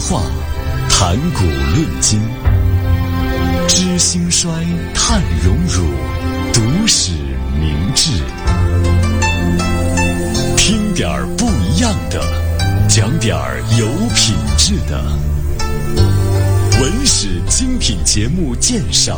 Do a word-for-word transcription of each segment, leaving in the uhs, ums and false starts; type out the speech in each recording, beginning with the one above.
化，谈古论今，知兴衰，探荣辱，读史明智。听点儿不一样的，讲点儿有品质的。文史精品节目鉴赏。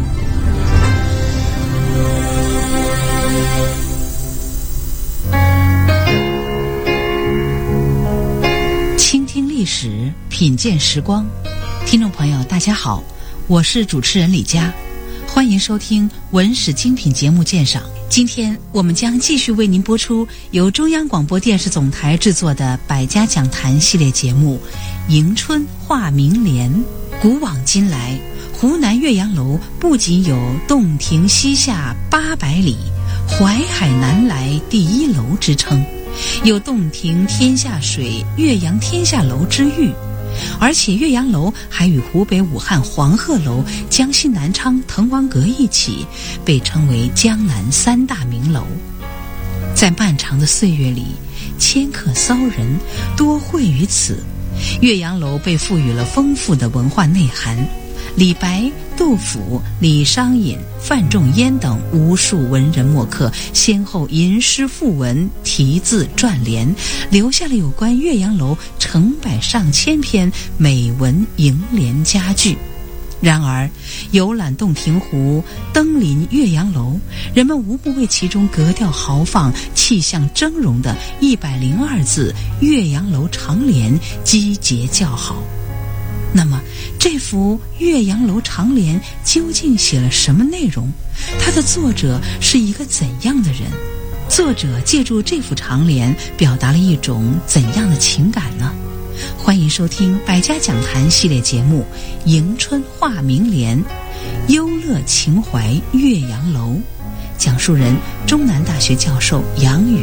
倾听历史，品鉴时光。听众朋友大家好，我是主持人李佳，欢迎收听文史精品节目鉴赏。今天我们将继续为您播出由中央广播电视总台制作的百家讲坛系列节目《迎春画明联》。古往今来，湖南岳阳楼不仅有洞庭西下八百里，淮海南来第一楼之称，有洞庭天下水，岳阳天下楼之誉，而且岳阳楼还与湖北武汉黄鹤楼、江西南昌滕王阁一起，被称为江南三大名楼。在漫长的岁月里，迁客骚人多会于此，岳阳楼被赋予了丰富的文化内涵。李白、杜甫、李商隐、范仲淹等无数文人墨客先后吟诗赋文，题字撰联，留下了有关岳阳楼成百上千篇美文楹联佳句。然而游览洞庭湖，登临岳阳楼，人们无不为其中格调豪放、气象峥嵘的一百零二字岳阳楼长联击节叫好。那么这幅岳阳楼长联究竟写了什么内容？它的作者是一个怎样的人？作者借助这幅长联表达了一种怎样的情感呢？欢迎收听百家讲坛系列节目《迎春画明联》，优乐情怀岳阳楼，讲述人中南大学教授杨宇。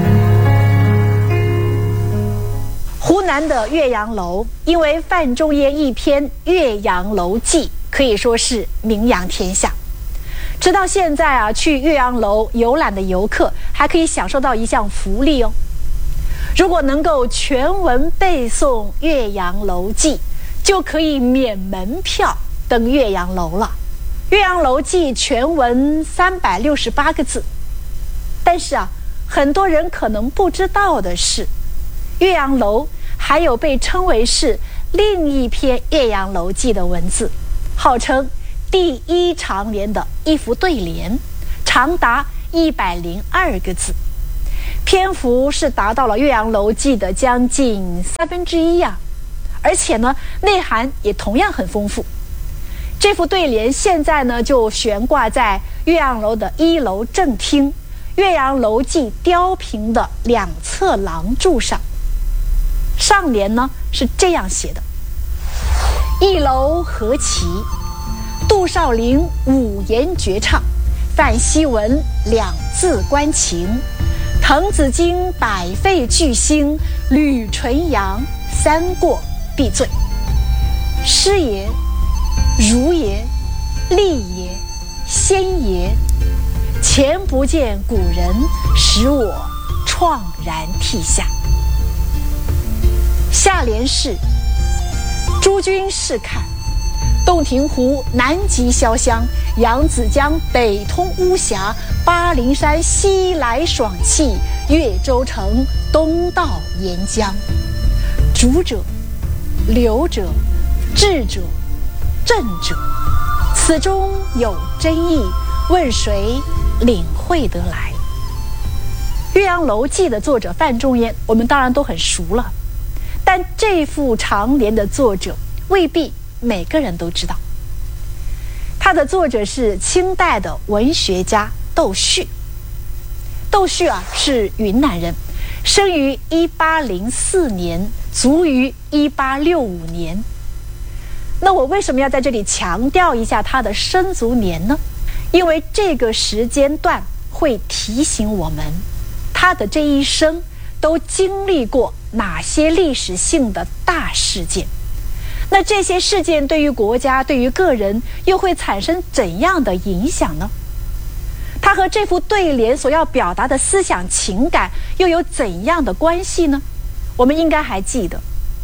湖南的岳阳楼因为范仲淹一篇《岳阳楼记》可以说是名扬天下。直到现在啊，去岳阳楼游览的游客还可以享受到一项福利哦。如果能够全文背诵《岳阳楼记》，就可以免门票登岳阳楼了。《岳阳楼记》全文三百六十八个字，但是啊，很多人可能不知道的是，岳阳楼还有被称为是另一篇《岳阳楼记》的文字，号称第一长联的一幅对联，长达一百零二个字，篇幅是达到了《岳阳楼记》的将近三分之一啊，而且呢，内涵也同样很丰富。这幅对联现在呢就悬挂在岳阳楼的一楼正厅《岳阳楼记》雕屏的两侧廊柱上。上联呢是这样写的：一楼何其，杜少陵五言绝唱，范希文两字关情，滕子京百废巨星，吕纯阳三过必醉。诗也，儒也，利也，先也，前不见古人，使我怆然涕下。下联是：诸君试看，洞庭湖南极潇湘，扬子江北通巫峡，巴陵山西来爽气，岳州城东到沿江。主者，流者，智者，正者，此中有真意，问谁领会得来？《岳阳楼记》的作者范仲淹，我们当然都很熟了，但这幅长联的作者未必每个人都知道。他的作者是清代的文学家窦旭。窦旭啊是云南人，生于一八零四年，卒于一八六五年。那我为什么要在这里强调一下他的生卒年呢？因为这个时间段会提醒我们，他的这一生都经历过哪些历史性的大事件。那这些事件对于国家、对于个人又会产生怎样的影响呢？它和这幅对联所要表达的思想情感又有怎样的关系呢？我们应该还记得，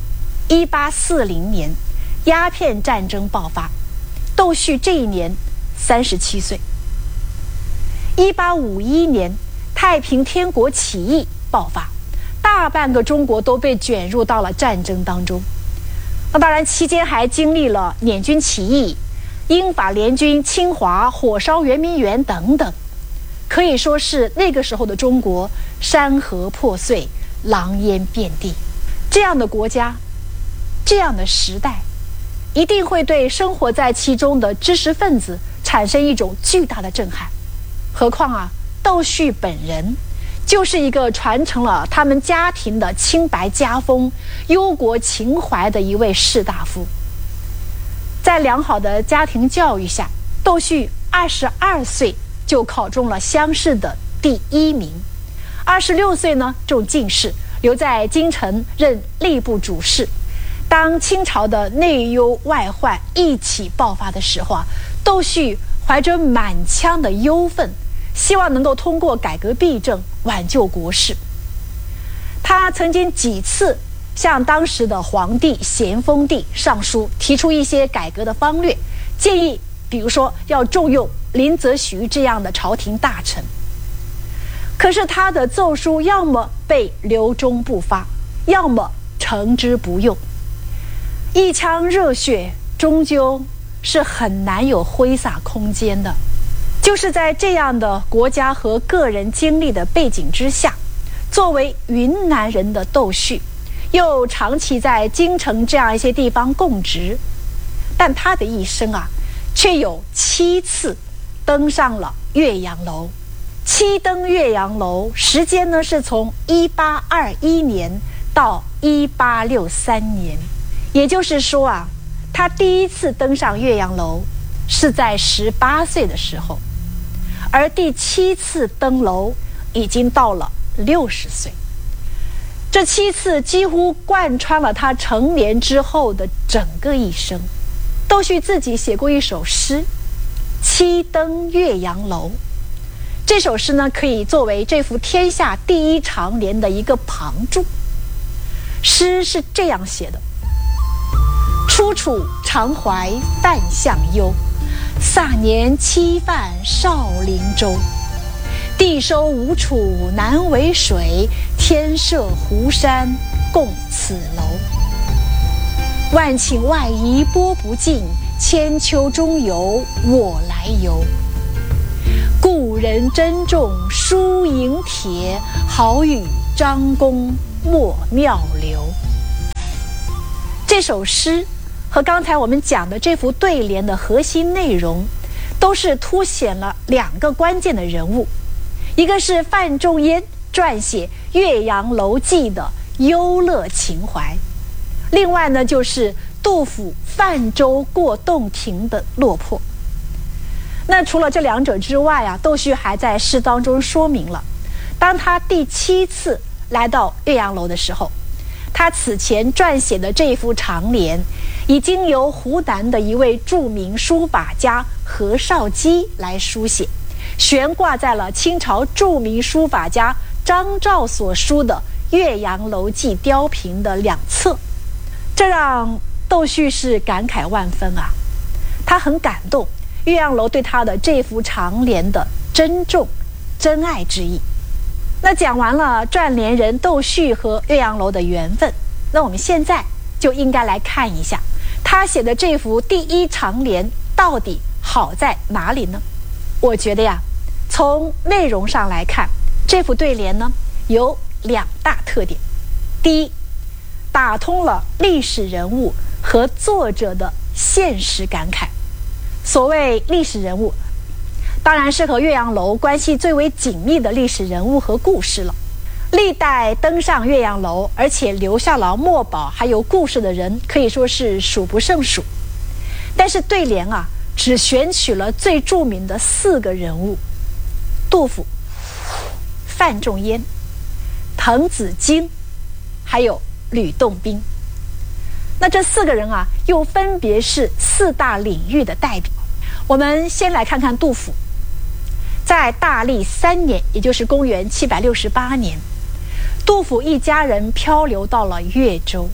一八四零年，鸦片战争爆发，窦旭这一年三十七岁。一八五一年，太平天国起义爆发，大半个中国都被卷入到了战争当中。那当然，期间还经历了捻军起义、英法联军侵华、火烧圆明园等等，可以说是那个时候的中国山河破碎，狼烟遍地。这样的国家，这样的时代，一定会对生活在其中的知识分子产生一种巨大的震撼。何况啊，窦旭本人就是一个传承了他们家庭的清白家风、忧国情怀的一位士大夫。在良好的家庭教育下，窦旭二十二岁就考中了乡试的第一名，二十六岁呢中进士，留在京城任吏部主事。当清朝的内忧外患一起爆发的时候啊，窦旭怀着满腔的忧愤，希望能够通过改革弊政挽救国事。他曾经几次向当时的皇帝咸丰帝上书，提出一些改革的方略，建议比如说要重用林则徐这样的朝廷大臣。可是他的奏书要么被留中不发，要么惩之不用。一腔热血终究是很难有挥洒空间的。就是在这样的国家和个人经历的背景之下，作为云南人的窦旭，又长期在京城这样一些地方供职，但他的一生啊，却有七次登上了岳阳楼。七登岳阳楼，时间呢是从一八二一年到一八六三年，也就是说啊，他第一次登上岳阳楼是在十八岁的时候，而第七次登楼已经到了六十岁。这七次几乎贯穿了他成年之后的整个一生。窦旭自己写过一首诗《七登岳阳楼》，这首诗呢，可以作为这幅天下第一长联的一个旁注。诗是这样写的：初处常怀泛向忧，霎年期泛少陵舟。地收吴楚难为水，天设湖山共此楼。万顷外移波不尽，千秋中游我来游。故人珍重书营帖，好与张公莫妙流。这首诗和刚才我们讲的这幅对联的核心内容，都是凸显了两个关键的人物，一个是范仲淹撰写《岳阳楼记》的忧乐情怀，另外呢就是杜甫泛舟过洞庭的落魄。那除了这两者之外啊，窦旭还在诗当中说明了，当他第七次来到岳阳楼的时候，他此前撰写的这幅长联已经由湖南的一位著名书法家何绍基来书写，悬挂在了清朝著名书法家张照所书的《岳阳楼记》雕屏的两侧。这让窦旭是感慨万分啊，他很感动岳阳楼对他的这幅长联的珍重、真爱之意。那讲完了撰联人窦旭和岳阳楼的缘分，那我们现在就应该来看一下他写的这幅第一长联到底好在哪里呢？我觉得呀，从内容上来看，这幅对联呢有两大特点。第一，打通了历史人物和作者的现实感慨。所谓历史人物，当然是和岳阳楼关系最为紧密的历史人物和故事了。历代登上岳阳楼而且留下了墨宝还有故事的人，可以说是数不胜数。但是对联啊，只选取了最著名的四个人物：杜甫、范仲淹、滕子京，还有吕洞宾。那这四个人啊，又分别是四大领域的代表。我们先来看看杜甫。在大历三年，也就是公元七百六十八年，杜甫一家人漂流到了岳州，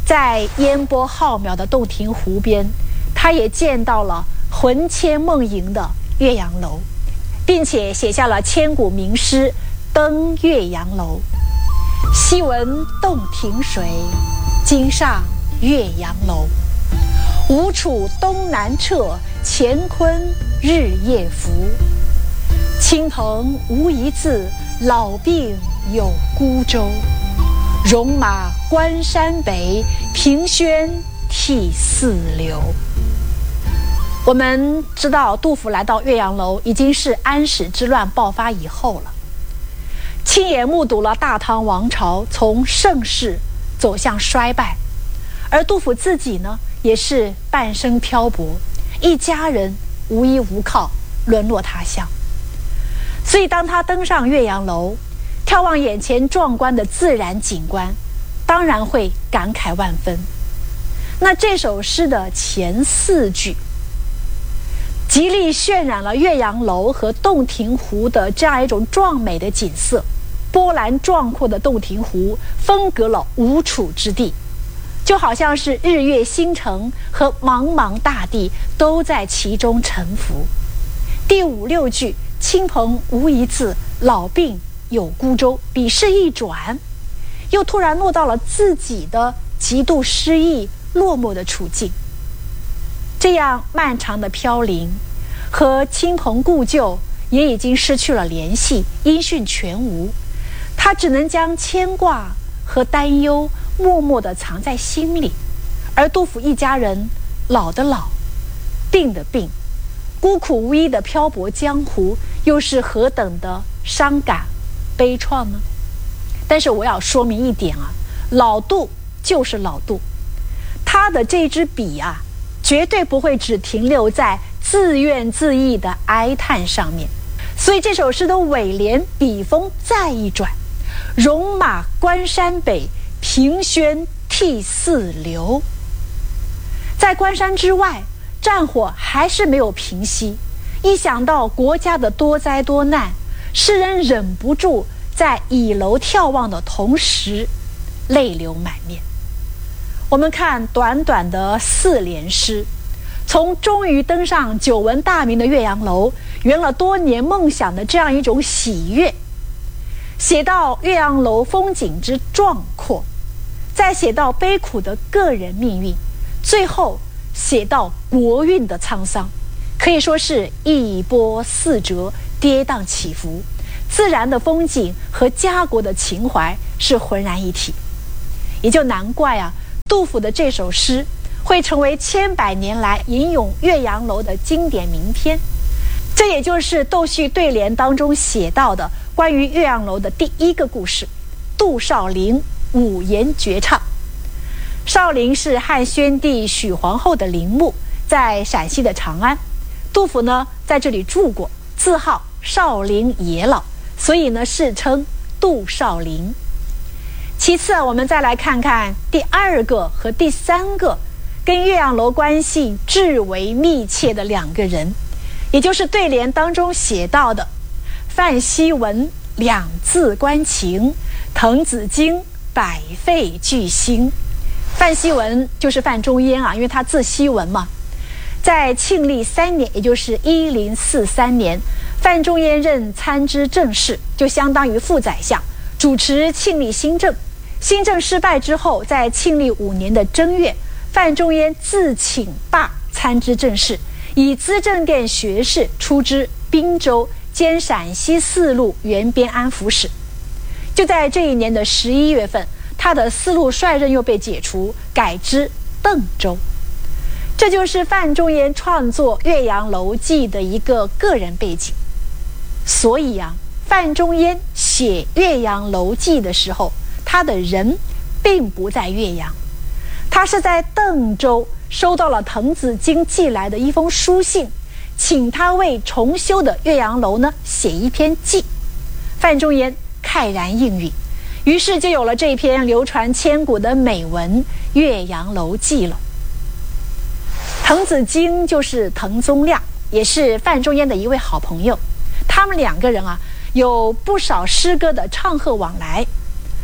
在烟波浩渺的洞庭湖边，他也见到了魂牵梦萦的岳阳楼，并且写下了千古名诗《登岳阳楼》：昔闻洞庭水，今上岳阳楼。吴楚东南坼，乾坤日夜浮。亲朋无一字，老病有孤舟。戎马关山北，凭轩涕泗流。我们知道杜甫来到岳阳楼已经是安史之乱爆发以后了，亲眼目睹了大唐王朝从盛世走向衰败，而杜甫自己呢也是半生漂泊，一家人无依无靠，沦落他乡。所以当他登上岳阳楼，眺望眼前壮观的自然景观，当然会感慨万分。那这首诗的前四句极力渲染了岳阳楼和洞庭湖的这样一种壮美的景色。波澜壮阔的洞庭湖分隔了吴楚之地，就好像是日月星辰和茫茫大地都在其中沉浮。第五六句亲朋无一字，老病有孤舟，笔势一转，又突然落到了自己的极度失意落寞的处境。这样漫长的飘零，和亲朋故旧也已经失去了联系，音讯全无。他只能将牵挂和担忧默默地藏在心里。而杜甫一家人老的老，病的病，孤苦无依的漂泊江湖，又是何等的伤感悲怆呢？但是我要说明一点啊，老杜就是老杜，他的这支笔啊，绝对不会只停留在自怨自艾的哀叹上面。所以这首诗的尾联笔锋再一转，戎马关山北，凭轩涕泗流。在关山之外，战火还是没有平息，一想到国家的多灾多难，诗人忍不住在倚楼眺望的同时泪流满面。我们看短短的四联诗，从终于登上久闻大名的岳阳楼，圆了多年梦想的这样一种喜悦，写到岳阳楼风景之壮阔，再写到悲苦的个人命运，最后写到国运的沧桑，可以说是一波四折，跌宕起伏，自然的风景和家国的情怀是浑然一体。也就难怪啊，杜甫的这首诗会成为千百年来吟咏岳阳楼的经典名篇。这也就是窦绪对联当中写到的关于岳阳楼的第一个故事，杜少陵五言绝唱。少陵是汉宣帝许皇后的陵墓，在陕西的长安。杜甫呢在这里住过，自号少陵爷老，所以呢世称杜少陵。其次我们再来看看第二个和第三个跟岳阳楼关系至为密切的两个人，也就是对联当中写到的范希文两字关情，滕子京百废具兴。范希文就是范仲淹啊，因为他字希文嘛。在庆历三年，也就是一零四三年，范仲淹任参知政事，就相当于副宰相，主持庆历新政。新政失败之后，在庆历五年的正月，范仲淹自请罢参知政事，以资政殿学士出知滨州，兼陕西四路原边安抚使。就在这一年的十一月份，他的四路帅任又被解除，改知邓州。这就是范仲淹创作《岳阳楼记》的一个个人背景。所以啊，范仲淹写《岳阳楼记》的时候，他的人并不在岳阳，他是在邓州收到了滕子京寄来的一封书信，请他为重修的岳阳楼呢写一篇记。范仲淹慨然应允，于是就有了这篇流传千古的美文《岳阳楼记》了。滕子京就是滕宗亮，也是范仲淹的一位好朋友，他们两个人啊有不少诗歌的唱和往来。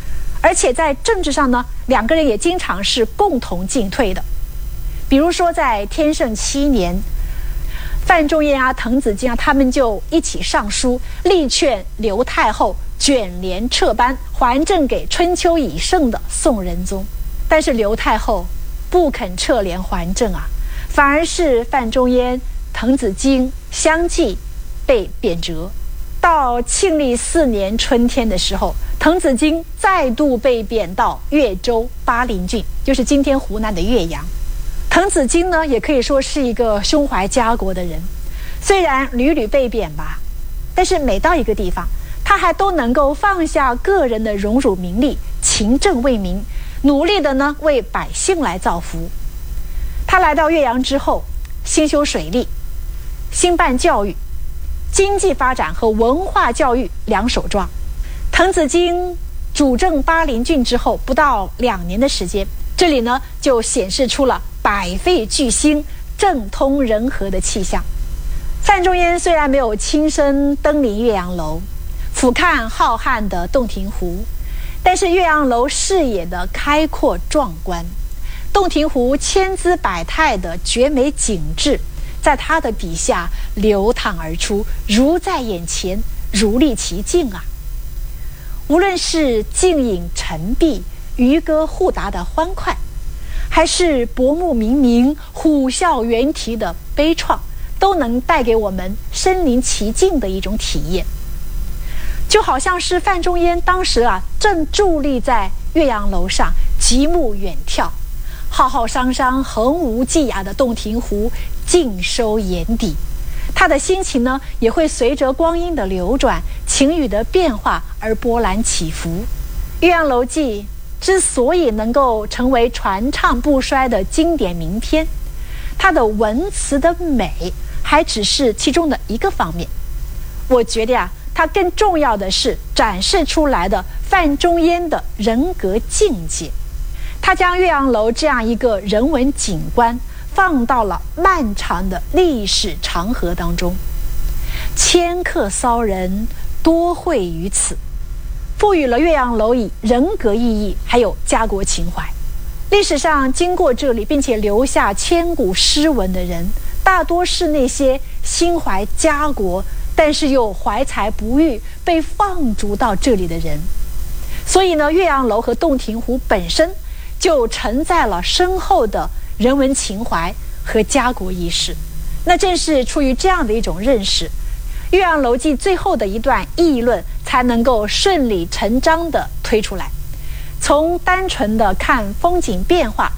而且在政治上呢，两个人也经常是共同进退的。比如说在天圣七年，范仲淹啊、滕子京啊，他们就一起上书，力劝刘太后卷帘撤班，还政给春秋已盛的宋仁宗。但是刘太后不肯撤帘还政啊，反而是范仲淹、滕子京相继被贬谪。到庆历四年春天的时候，滕子京再度被贬到越州巴陵郡，就是今天湖南的岳阳。滕子京呢，也可以说是一个胸怀家国的人，虽然屡屡被贬吧，但是每到一个地方，他还都能够放下个人的荣辱名利，勤政为民，努力的呢为百姓来造福。他来到岳阳之后，兴修水利，兴办教育，经济发展和文化教育两手抓。滕子京主政巴陵郡之后，不到两年的时间，这里呢就显示出了百废俱兴、政通人和的气象。范仲淹虽然没有亲身登临岳阳楼，俯瞰浩瀚的洞庭湖，但是岳阳楼视野的开阔壮观，洞庭湖千姿百态的绝美景致，在他的笔下流淌而出，如在眼前，如历其境啊！无论是静影沉璧、渔歌互答的欢快，还是薄暮冥冥、虎啸猿啼的悲怆，都能带给我们身临其境的一种体验。就好像是范仲淹当时啊，正伫立在岳阳楼上，极目远眺，浩浩汤汤、横无际涯的洞庭湖尽收眼底，他的心情呢，也会随着光阴的流转、晴雨的变化而波澜起伏。《岳阳楼记》之所以能够成为传唱不衰的经典名篇，它的文词的美还只是其中的一个方面。我觉得呀、啊，它更重要的是展示出来的范仲淹的人格境界。他将岳阳楼这样一个人文景观放到了漫长的历史长河当中，迁客骚人多会于此，赋予了岳阳楼以人格意义，还有家国情怀。历史上经过这里并且留下千古诗文的人，大多是那些心怀家国但是又怀才不遇，被放逐到这里的人。所以呢，岳阳楼和洞庭湖本身就承载了深厚的人文情怀和家国意识。那正是出于这样的一种认识，《岳阳楼记》最后的一段议论才能够顺理成章地推出来。从单纯的看风景变化